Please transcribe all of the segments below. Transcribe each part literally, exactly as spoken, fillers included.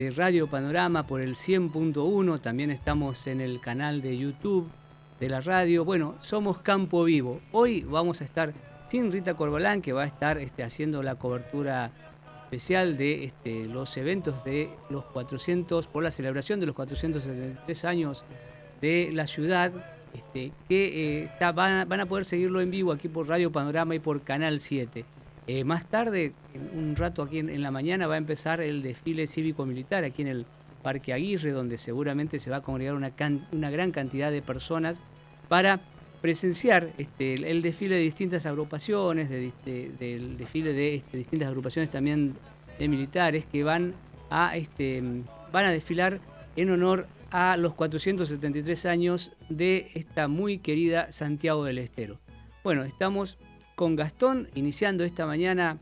de Radio Panorama por el cien punto uno, también estamos en el canal de YouTube de la radio. Bueno, somos Campo Vivo. Hoy vamos a estar sin Rita Corbalán, que va a estar este, haciendo la cobertura especial de este, los eventos de los cuatrocientos, por la celebración de los cuatrocientos setenta y tres años de la ciudad, este, que eh, está, van, van a poder seguirlo en vivo aquí por Radio Panorama y por Canal siete. Eh, más tarde, en un rato aquí en, en la mañana, va a empezar el desfile cívico-militar aquí en el Parque Aguirre, donde seguramente se va a congregar una, can, una gran cantidad de personas para presenciar este, el, el desfile de distintas agrupaciones, de, de, del desfile de este, distintas agrupaciones también de militares que van a, este, van a desfilar en honor a los cuatrocientos setenta y tres años de esta muy querida Santiago del Estero. Bueno, estamos con Gastón iniciando esta mañana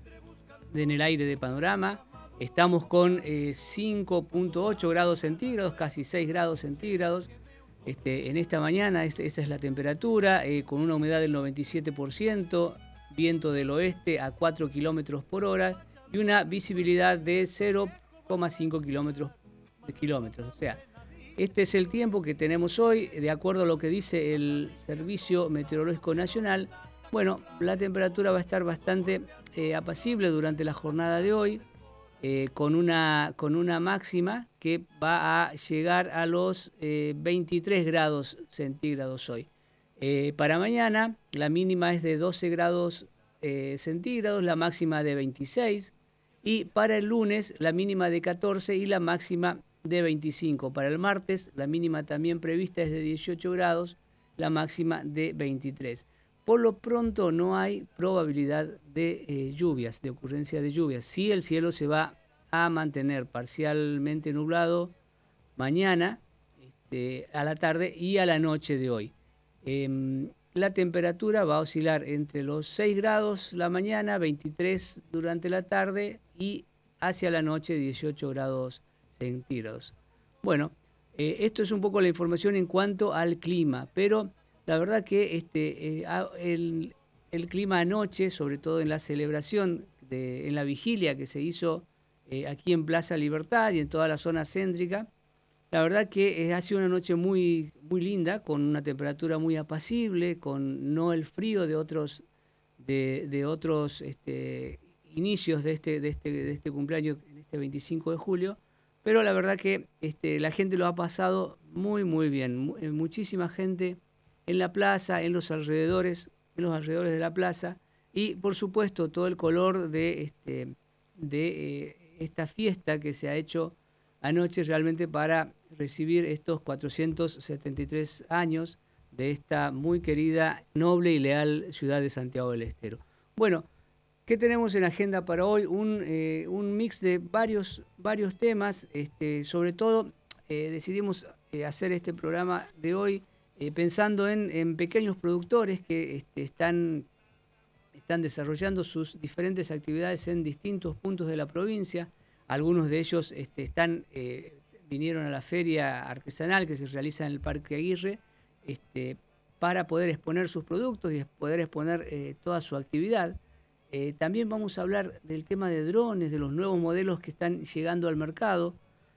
en el aire de Panorama. Estamos con eh, cinco punto ocho grados centígrados, casi seis grados centígrados. Este, en esta mañana este, esa es la temperatura, eh, con una humedad del noventa y siete por ciento, viento del oeste a cuatro kilómetros por hora y una visibilidad de cero coma cinco kilómetros. kilómetros. O sea, este es el tiempo que tenemos hoy, de acuerdo a lo que dice el Servicio Meteorológico Nacional. Bueno, la temperatura va a estar bastante eh, apacible durante la jornada de hoy, eh, con, una, con una máxima que va a llegar a los eh, veintitrés grados centígrados hoy. Eh, para mañana la mínima es de doce grados eh, centígrados, la máxima de veintiséis, y para el lunes la mínima de catorce y la máxima de veinticinco. Para el martes la mínima también prevista es de dieciocho grados, la máxima de veintitrés. Por lo pronto no hay probabilidad de eh, lluvias, de ocurrencia de lluvias. Sí, el cielo se va a mantener parcialmente nublado mañana este, a la tarde y a la noche de hoy. Eh, la temperatura va a oscilar entre los seis grados la mañana, veintitrés durante la tarde y hacia la noche dieciocho grados centígrados. Bueno, eh, esto es un poco la información en cuanto al clima, pero la verdad que este, eh, el, el clima anoche, sobre todo en la celebración, de, en la vigilia que se hizo eh, aquí en Plaza Libertad y en toda la zona céntrica, la verdad que eh, ha sido una noche muy, muy linda, con una temperatura muy apacible, con no el frío de otros, de, de otros este, inicios de este, de, este, de este cumpleaños, en este veinticinco de julio, pero la verdad que este, la gente lo ha pasado muy, muy bien. Muchísima gente en la plaza, en los alrededores, en los alrededores de la plaza, y por supuesto todo el color de, este, de eh, esta fiesta que se ha hecho anoche realmente para recibir estos cuatrocientos setenta y tres años de esta muy querida, noble y leal ciudad de Santiago del Estero. Bueno, ¿qué tenemos en agenda para hoy? Un, eh, un mix de varios, varios temas, este, sobre todo eh, decidimos eh, hacer este programa de hoy Eh, pensando en, en pequeños productores que este, están, están desarrollando sus diferentes actividades en distintos puntos de la provincia. Algunos de ellos este, están, eh, vinieron a la feria artesanal que se realiza en el Parque Aguirre este, para poder exponer sus productos y poder exponer eh, toda su actividad. Eh, también vamos a hablar del tema de drones, de los nuevos modelos que están llegando al mercado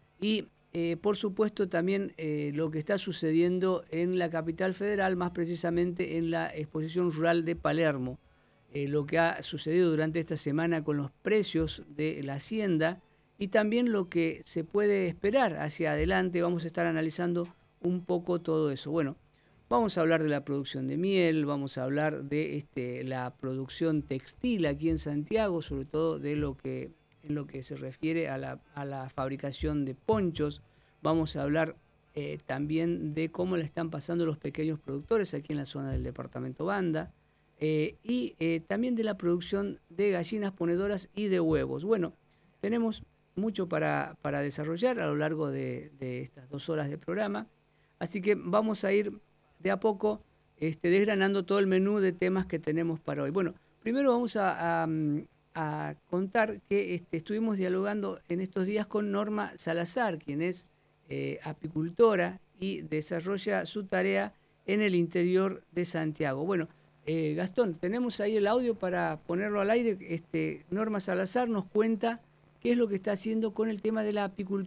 y Eh, por supuesto también eh, lo que está sucediendo en la capital federal, más precisamente en la exposición rural de Palermo, eh, lo que ha sucedido durante esta semana con los precios de la hacienda y también lo que se puede esperar hacia adelante. Vamos a estar analizando un poco todo eso. Bueno, vamos a hablar de la producción de miel, vamos a hablar de este, la producción textil aquí en Santiago, sobre todo de lo que en lo que se refiere a la, a la fabricación de ponchos. Vamos a hablar eh, también de cómo le están pasando los pequeños productores aquí en la zona del departamento Banda eh, y eh, también de la producción de gallinas ponedoras y de huevos. Bueno, tenemos mucho para, para desarrollar a lo largo de, de estas dos horas de programa, así que vamos a ir de a poco este, desgranando todo el menú de temas que tenemos para hoy. Bueno, primero vamos a... a a contar que este, estuvimos dialogando en estos días con Norma Salazar, quien es eh, apicultora y desarrolla su tarea en el interior de Santiago. Bueno, eh, Gastón, tenemos ahí el audio para ponerlo al aire. Este, Norma Salazar nos cuenta qué es lo que está haciendo con el tema de la apicultura.